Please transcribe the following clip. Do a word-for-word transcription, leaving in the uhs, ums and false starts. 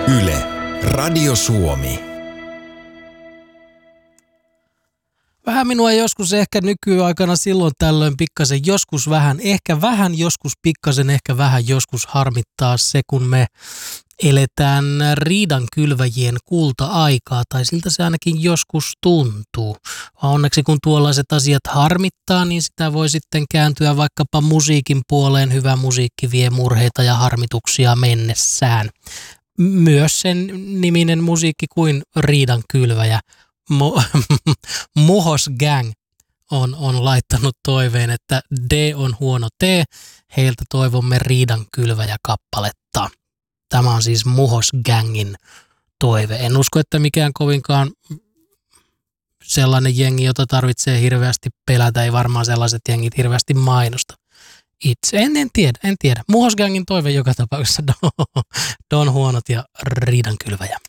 Yle, Radio Suomi. Vähän minua joskus ehkä nykyaikana silloin tällöin pikkasen, joskus vähän, ehkä vähän, joskus pikkasen, ehkä vähän, joskus harmittaa se, kun me eletään riidankylväjien kulta-aikaa, tai siltä se ainakin joskus tuntuu. Onneksi kun tuollaiset asiat harmittaa, niin sitä voi sitten kääntyä vaikkapa musiikin puoleen. Hyvä musiikki vie murheita ja harmituksia mennessään. Myös sen niminen musiikki kuin riidankylväjä. Mo- Muhos Gang on, on laittanut toiveen, että D on huono T. Heiltä toivomme riidankylväjä kappaletta. Tämä on siis Muhos Gangin toive. En usko, että mikään kovinkaan sellainen jengi, jota tarvitsee hirveästi pelätä. Ei varmaan sellaiset jengit hirveästi mainosta itse. En, en tiedä, en tiedä. Muhos Gangin toive joka tapauksessa. Don huonot ja riidankylväjä.